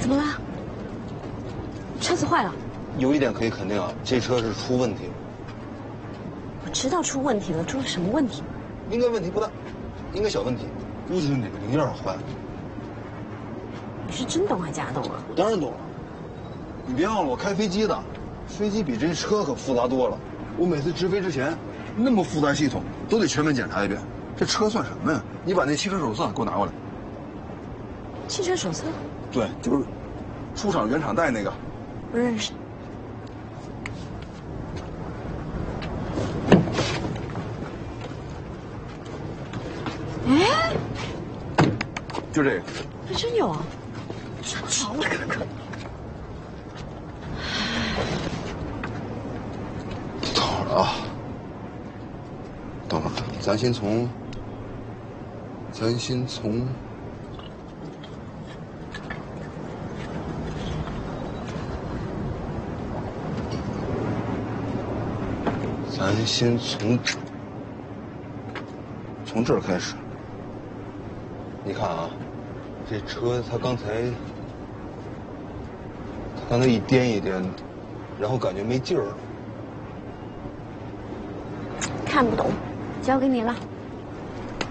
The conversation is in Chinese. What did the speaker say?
怎么了？车子坏了？ 有一点可以肯定啊，这车是出问题了。 我知道出问题了，出了什么问题？ 应该问题不大，应该小问题，估计是哪个零件坏了。 你是真懂还假懂啊？ 我当然懂了。你别忘了，我开飞机的，飞机比这车可复杂多了。我每次直飞之前，那么复杂系统都得全面检查一遍。这车算什么呀？你把那汽车手册给我拿过来。 汽车手册？ 对，就是出厂原厂带那个。 不认识。哎， 就这个。 还真有啊！好了，哥哥。 等会儿啊，等会儿，咱先从咱先从这儿开始。你看啊，这车它刚才一颠一颠的，然后感觉没劲儿了。 看不懂，交给你了。